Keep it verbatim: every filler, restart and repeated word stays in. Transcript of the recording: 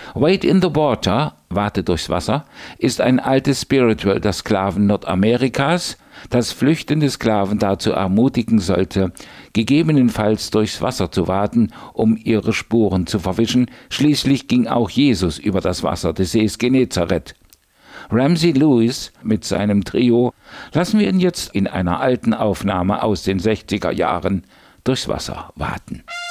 Wade in the Water, Warte durchs Wasser, ist ein altes Spiritual der Sklaven Nordamerikas, das flüchtende Sklaven dazu ermutigen sollte, gegebenenfalls durchs Wasser zu waten, um ihre Spuren zu verwischen. Schließlich ging auch Jesus über das Wasser des Sees Genezareth. Ramsey Lewis mit seinem Trio lassen wir ihn jetzt in einer alten Aufnahme aus den sechziger Jahren durchs Wasser waten.